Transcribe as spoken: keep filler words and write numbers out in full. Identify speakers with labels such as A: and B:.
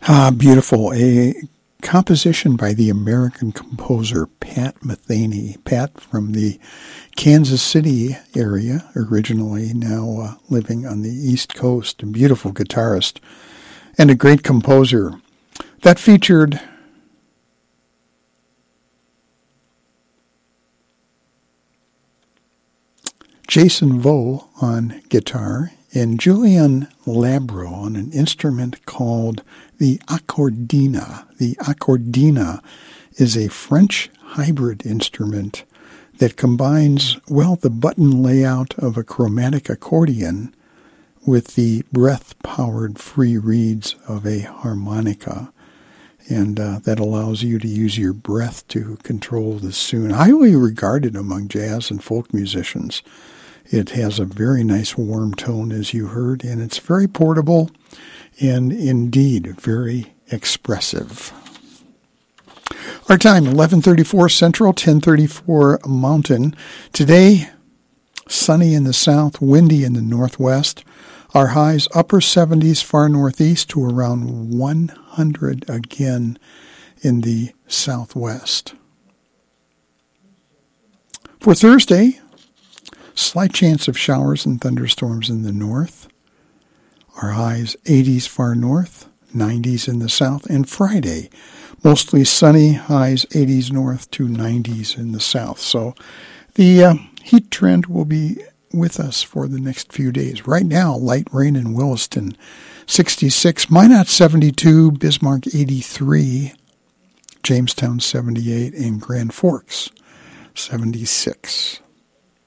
A: Ah, beautiful. A composition by the American composer Pat Metheny. Pat from the Kansas City area originally, now uh, living on the East Coast. A beautiful guitarist and a great composer. That featured Jason Vo on guitar and Julian Labro on an instrument called the accordina. The accordina is a French hybrid instrument that combines, well, the button layout of a chromatic accordion with the breath-powered free reeds of a harmonica. And uh, that allows you to use your breath to control the tune. Highly regarded among jazz and folk musicians. It has a very nice warm tone, as you heard, and it's very portable and indeed very expressive. Our time, eleven thirty-four Central, ten thirty-four Mountain. Today, sunny in the south, windy in the northwest. Our highs upper seventies, far northeast to around one hundred again in the southwest. For Thursday, slight chance of showers and thunderstorms in the north. Our highs eighties far north, nineties in the south. And Friday, mostly sunny, highs eighties north to nineties in the south. So the uh, heat trend will be with us for the next few days. Right now, light rain in Williston, sixty-six, Minot seventy-two, Bismarck eighty-three, Jamestown seventy-eight, and Grand Forks seventy-six.